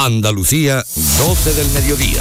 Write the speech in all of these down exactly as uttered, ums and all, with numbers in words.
Andalucía, doce del mediodía.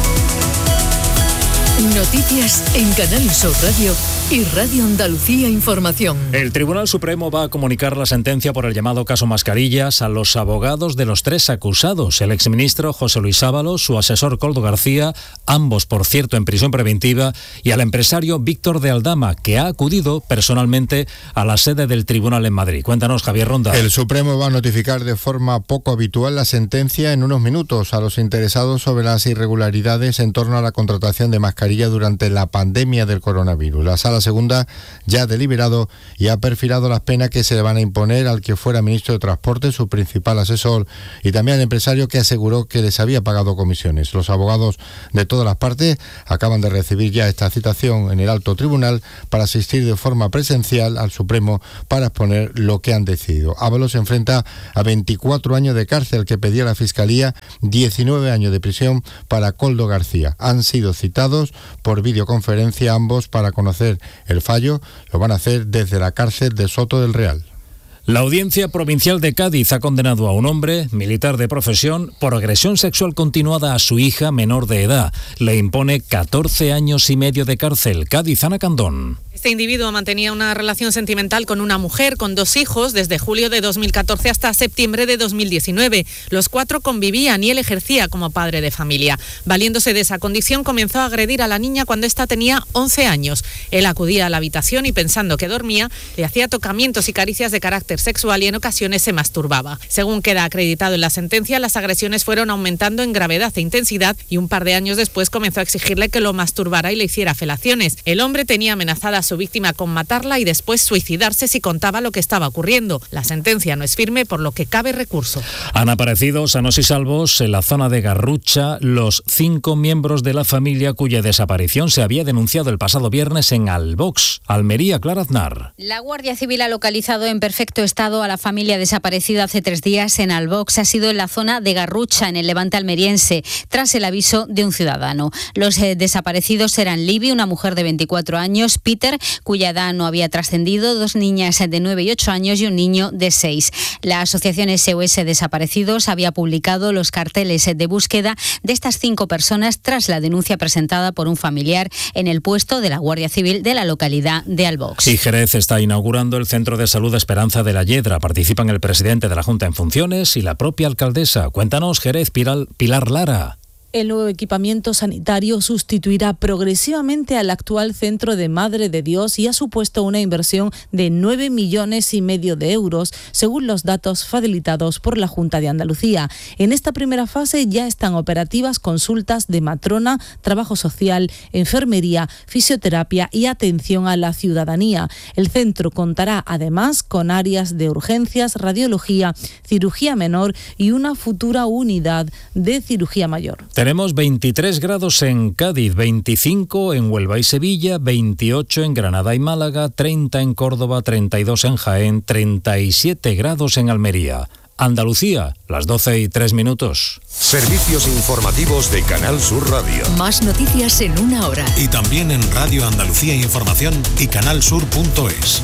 Noticias en Canal Sur Radio y Radio Andalucía Información. El Tribunal Supremo va a comunicar la sentencia por el llamado caso Mascarillas a los abogados de los tres acusados, el exministro José Luis Ábalos, su asesor Koldo García, ambos por cierto en prisión preventiva, y al empresario Víctor de Aldama, que ha acudido personalmente a la sede del tribunal en Madrid. Cuéntanos, Javier Ronda. El Supremo va a notificar de forma poco habitual la sentencia en unos minutos a los interesados sobre las irregularidades en torno a la contratación de mascarillas durante la pandemia del coronavirus. La Sala Segunda ya ha deliberado y ha perfilado las penas que se le van a imponer al que fuera ministro de Transporte, su principal asesor, y también al empresario que aseguró que les había pagado comisiones. Los abogados de todas las partes acaban de recibir ya esta citación en el alto tribunal para asistir de forma presencial al Supremo para exponer lo que han decidido. Ábalos se enfrenta a veinticuatro años de cárcel que pedía la Fiscalía, diecinueve años de prisión para Koldo García. Han sido citados por videoconferencia ambos para conocer el fallo. Lo van a hacer desde la cárcel de Soto del Real. La Audiencia Provincial de Cádiz ha condenado a un hombre, militar de profesión, por agresión sexual continuada a su hija menor de edad. Le impone catorce años y medio de cárcel. Cádiz, Ana Candón. Este individuo mantenía una relación sentimental con una mujer con dos hijos desde julio de dos mil catorce hasta septiembre de dos mil diecinueve. Los cuatro convivían y él ejercía como padre de familia. Valiéndose de esa condición, comenzó a agredir a la niña cuando ésta tenía once años. Él acudía a la habitación y, pensando que dormía, le hacía tocamientos y caricias de carácter sexual y en ocasiones se masturbaba. Según queda acreditado en la sentencia, las agresiones fueron aumentando en gravedad e intensidad y un par de años después comenzó a exigirle que lo masturbara y le hiciera felaciones. El hombre tenía amenazada a su víctima con matarla y después suicidarse si contaba lo que estaba ocurriendo. La sentencia no es firme, por lo que cabe recurso. Han aparecido sanos y salvos en la zona de Garrucha los cinco miembros de la familia cuya desaparición se había denunciado el pasado viernes en Albox, Almería. Clara Aznar. La Guardia Civil ha localizado en perfecto estado a la familia desaparecida hace tres días en Albox. Ha sido en la zona de Garrucha, en el Levante almeriense, tras el aviso de un ciudadano. Los eh, desaparecidos eran Libby, una mujer de veinticuatro años, Peter, cuya edad no había trascendido, dos niñas de nueve y ocho años y un niño de seis. La asociación S O S Desaparecidos había publicado los carteles de búsqueda de estas cinco personas tras la denuncia presentada por un familiar en el puesto de la Guardia Civil de la localidad de Albox. Y Jerez está inaugurando el Centro de Salud Esperanza de la Yedra. Participan el presidente de la Junta en funciones y la propia alcaldesa. Cuéntanos, Jerez, Pilar, Pilar Lara. El nuevo equipamiento sanitario sustituirá progresivamente al actual Centro de Madre de Dios y ha supuesto una inversión de nueve millones y medio de euros, según los datos facilitados por la Junta de Andalucía. En esta primera fase ya están operativas consultas de matrona, trabajo social, enfermería, fisioterapia y atención a la ciudadanía. El centro contará además con áreas de urgencias, radiología, cirugía menor y una futura unidad de cirugía mayor. Tenemos veintitrés grados en Cádiz, veinticinco en Huelva y Sevilla, veintiocho en Granada y Málaga, treinta en Córdoba, treinta y dos en Jaén, treinta y siete grados en Almería. Andalucía, las doce y tres minutos. Servicios informativos de Canal Sur Radio. Más noticias en una hora. Y también en Radio Andalucía Información y canalsur punto es.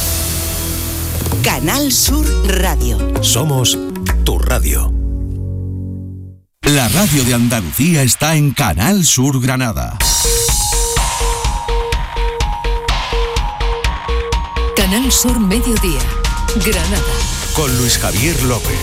Canal Sur Radio. Somos tu radio. La radio de Andalucía está en Canal Sur Granada. Canal Sur Mediodía, Granada. Con Luis Javier López.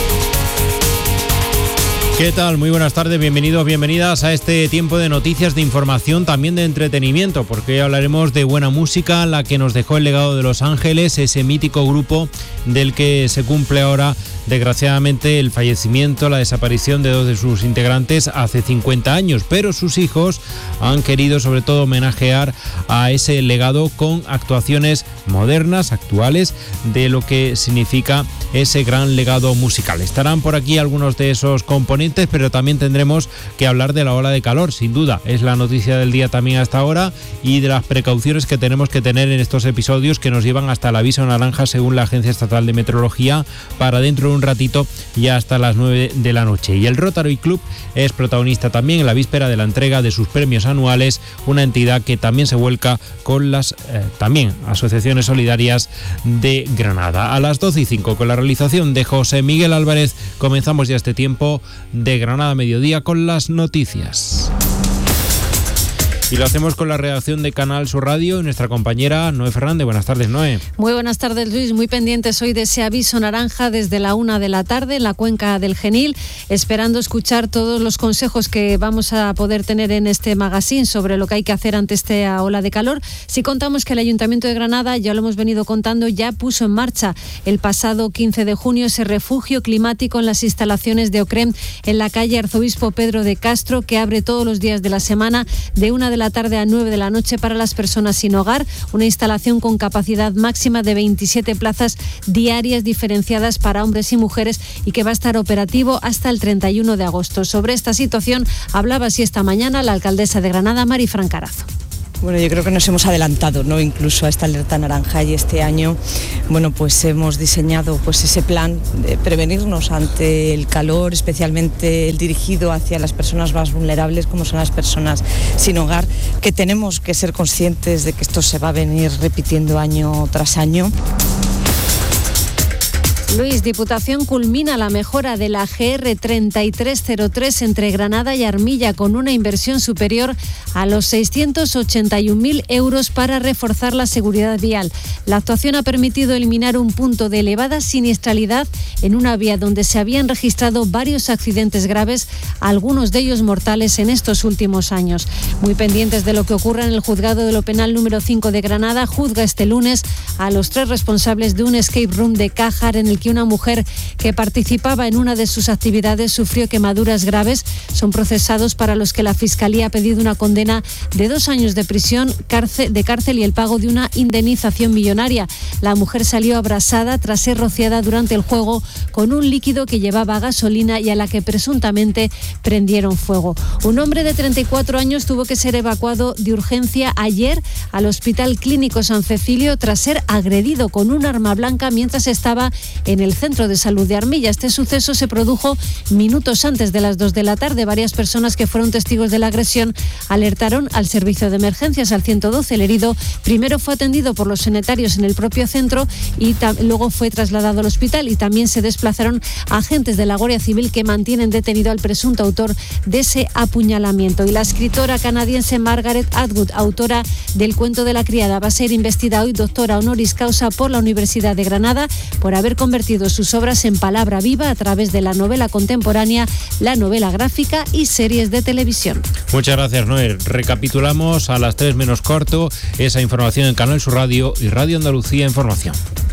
¿Qué tal? Muy buenas tardes, bienvenidos, bienvenidas a este tiempo de noticias, de información, también de entretenimiento, porque hoy hablaremos de buena música, la que nos dejó el legado de Los Ángeles, ese mítico grupo del que se cumple ahora, desgraciadamente, el fallecimiento, la desaparición de dos de sus integrantes hace cincuenta años, pero sus hijos han querido sobre todo homenajear a ese legado con actuaciones modernas, actuales, de lo que significa ese gran legado musical. Estarán por aquí algunos de esos componentes, pero también tendremos que hablar de la ola de calor, sin duda. Es la noticia del día también hasta ahora, y de las precauciones que tenemos que tener en estos episodios que nos llevan hasta el aviso naranja según la Agencia Estatal de Meteorología, para dentro de un ratito ya hasta las nueve de la noche. Y el Rotary Club es protagonista también en la víspera de la entrega de sus premios anuales, una entidad que también se vuelca con las eh, también asociaciones solidarias de Granada. A las doce y cinco, con la realización de José Miguel Álvarez, comenzamos ya este tiempo de Granada Mediodía con las noticias. Y lo hacemos con la redacción de Canal Sur Radio y nuestra compañera Noé Fernández. Buenas tardes, Noé. Muy buenas tardes, Luis. Muy pendientes hoy de ese aviso naranja desde la una de la tarde en la cuenca del Genil, esperando escuchar todos los consejos que vamos a poder tener en este magazine sobre lo que hay que hacer ante esta ola de calor. Si contamos que el Ayuntamiento de Granada, ya lo hemos venido contando, ya puso en marcha el pasado quince de junio ese refugio climático en las instalaciones de Ocrem en la calle Arzobispo Pedro de Castro, que abre todos los días de la semana de una de la tarde a nueve de la noche para las personas sin hogar, una instalación con capacidad máxima de veintisiete plazas diarias diferenciadas para hombres y mujeres y que va a estar operativo hasta el treinta y uno de agosto. Sobre esta situación hablaba así esta mañana la alcaldesa de Granada, Marifran Carazo. Bueno, yo creo que nos hemos adelantado, ¿no? Incluso a esta alerta naranja, y este año, bueno, pues hemos diseñado pues ese plan de prevenirnos ante el calor, especialmente el dirigido hacia las personas más vulnerables, como son las personas sin hogar, que tenemos que ser conscientes de que esto se va a venir repitiendo año tras año. Luis, Diputación culmina la mejora de la G R treinta y tres cero tres entre Granada y Armilla con una inversión superior a los seiscientos ochenta y un mil euros para reforzar la seguridad vial. La actuación ha permitido eliminar un punto de elevada siniestralidad en una vía donde se habían registrado varios accidentes graves, algunos de ellos mortales en estos últimos años. Muy pendientes de lo que ocurra en el Juzgado de lo Penal número cinco de Granada, juzga este lunes a los tres responsables de un escape room de Cájar en el que una mujer que participaba en una de sus actividades sufrió quemaduras graves. Son procesados, para los que la Fiscalía ha pedido una condena de dos años de prisión, cárcel, de cárcel y el pago de una indemnización millonaria. La mujer salió abrasada tras ser rociada durante el juego con un líquido que llevaba gasolina y a la que presuntamente prendieron fuego. Un hombre de treinta y cuatro años tuvo que ser evacuado de urgencia ayer al Hospital Clínico San Cecilio tras ser agredido con un arma blanca mientras estaba en el Centro de Salud de Armilla. Este suceso se produjo minutos antes de las dos de la tarde. Varias personas que fueron testigos de la agresión alertaron al servicio de emergencias, al ciento doce. El herido primero fue atendido por los sanitarios en el propio centro y luego fue trasladado al hospital, y también se desplazaron agentes de la Guardia Civil que mantienen detenido al presunto autor de ese apuñalamiento. Y la escritora canadiense Margaret Atwood, autora del Cuento de la criada, va a ser investida hoy doctora honoris causa por la Universidad de Granada por haber convertido sus obras en palabra viva a través de la novela contemporánea, la novela gráfica y series de televisión. Muchas gracias, Noé. Recapitulamos a las tres menos cuarto esa información en Canal Sur Radio y Radio Andalucía Información.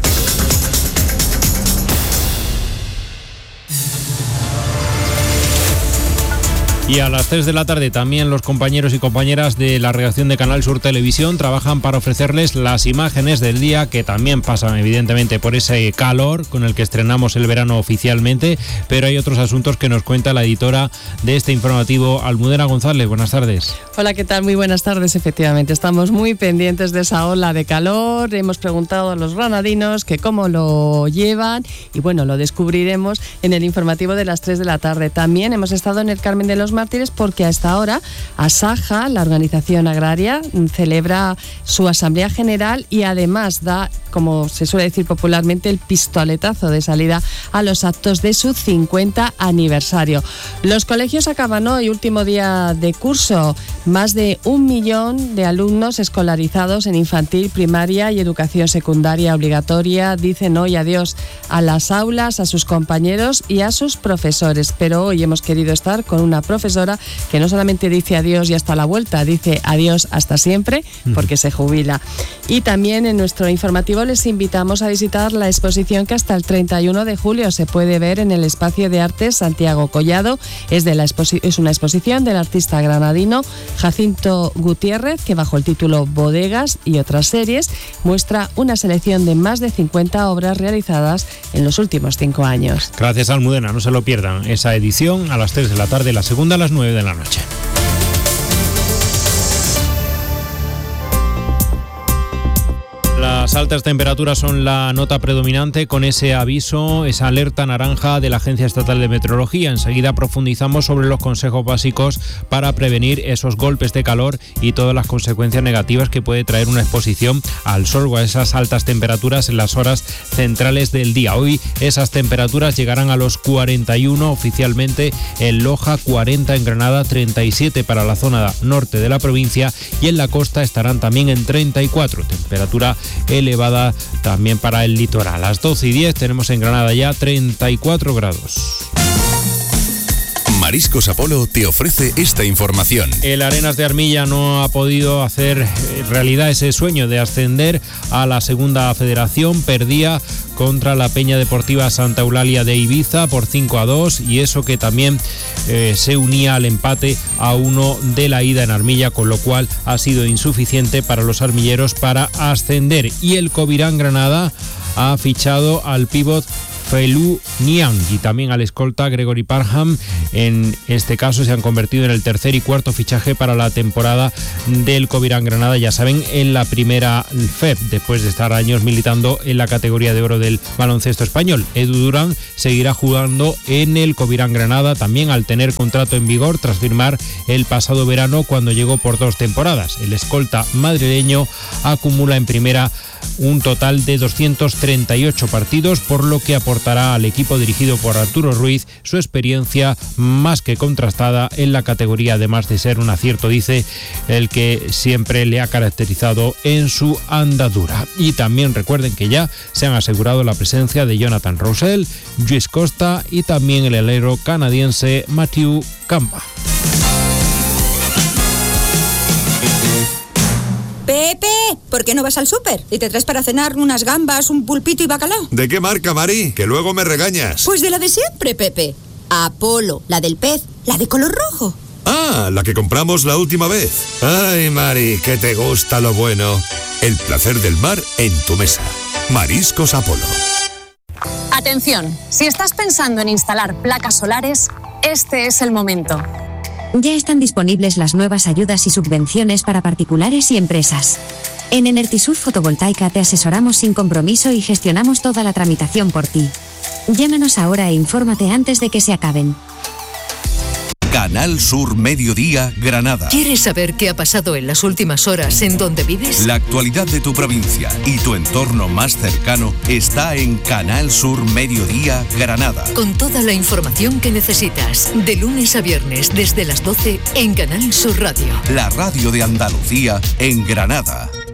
Y a las tres de la tarde también los compañeros y compañeras de la redacción de Canal Sur Televisión trabajan para ofrecerles las imágenes del día, que también pasan evidentemente por ese calor con el que estrenamos el verano oficialmente, pero hay otros asuntos que nos cuenta la editora de este informativo, Almudena González. Buenas tardes. Hola, ¿qué tal? Muy buenas tardes. Efectivamente, estamos muy pendientes de esa ola de calor. Hemos preguntado a los granadinos que cómo lo llevan y bueno, lo descubriremos en el informativo de las tres de la tarde. También hemos estado en el Carmen de los Mártires porque a esta hora Asaja, la organización agraria, celebra su asamblea general y además da, como se suele decir popularmente, el pistoletazo de salida a los actos de su cincuenta aniversario. Los colegios acaban hoy, último día de curso. Más de un millón de alumnos escolarizados en infantil, primaria y educación secundaria obligatoria dicen hoy adiós a las aulas, a sus compañeros y a sus profesores. Pero hoy hemos querido estar con una profesora que no solamente dice adiós y hasta la vuelta, dice adiós hasta siempre, porque se jubila. Y también en nuestro informativo les invitamos a visitar la exposición que hasta el treinta y uno de julio se puede ver en el Espacio de Artes Santiago Collado. Es, de la exposi- es una exposición del artista granadino Jacinto Gutiérrez, que bajo el título Bodegas y otras series muestra una selección de más de cincuenta obras realizadas en los últimos cinco años. Gracias, Almudena. No se lo pierdan. Esa edición a las tres de la tarde, la segunda a las nueve de la noche. Las Las altas temperaturas son la nota predominante con ese aviso, esa alerta naranja de la Agencia Estatal de Meteorología. Enseguida profundizamos sobre los consejos básicos para prevenir esos golpes de calor y todas las consecuencias negativas que puede traer una exposición al sol o a esas altas temperaturas en las horas centrales del día. Hoy esas temperaturas llegarán a los cuarenta y uno oficialmente en Loja, cuarenta en Granada, treinta y siete para la zona norte de la provincia y en la costa estarán también en treinta y cuatro. Temperatura elevada también para el litoral. A las doce y diez tenemos en Granada ya treinta y cuatro grados. Mariscos Apolo te ofrece esta información. El Arenas de Armilla no ha podido hacer realidad ese sueño de ascender a la segunda federación. Perdía contra la Peña Deportiva Santa Eulalia de Ibiza por cinco a dos y eso que también eh, se unía al empate a uno de la ida en Armilla, con lo cual ha sido insuficiente para los armilleros para ascender. Y el Covirán Granada ha fichado al pívot Felu Niang y también al escolta Gregory Parham. En este caso se han convertido en el tercer y cuarto fichaje para la temporada del Covirán Granada, ya saben, en la primera F E P, después de estar años militando en la categoría de oro del baloncesto español. Edu Durán seguirá jugando en el Covirán Granada, también al tener contrato en vigor tras firmar el pasado verano cuando llegó por dos temporadas. El escolta madrileño acumula en primera un total de doscientos treinta y ocho partidos, por lo que aportará al equipo dirigido por Arturo Ruiz su experiencia más que contrastada en la categoría, además de ser un acierto, dice, el que siempre le ha caracterizado en su andadura. Y también recuerden que ya se han asegurado la presencia de Jonathan Roussel, Lluís Costa y también el alero canadiense Matthew Camba. Pepe, ¿por qué no vas al súper y te traes para cenar unas gambas, un pulpito y bacalao? ¿De qué marca, Mari? Que luego me regañas. Pues de la de siempre, Pepe. Apolo, la del pez, la de color rojo. Ah, la que compramos la última vez. Ay, Mari, que te gusta lo bueno. El placer del mar en tu mesa. Mariscos Apolo. Atención, si estás pensando en instalar placas solares, este es el momento. Ya están disponibles las nuevas ayudas y subvenciones para particulares y empresas. En Enertisur Fotovoltaica te asesoramos sin compromiso y gestionamos toda la tramitación por ti. Llámanos ahora e infórmate antes de que se acaben. Canal Sur Mediodía, Granada. ¿Quieres saber qué ha pasado en las últimas horas en donde vives? La actualidad de tu provincia y tu entorno más cercano está en Canal Sur Mediodía, Granada. Con toda la información que necesitas, de lunes a viernes desde las doce en Canal Sur Radio. La radio de Andalucía en Granada.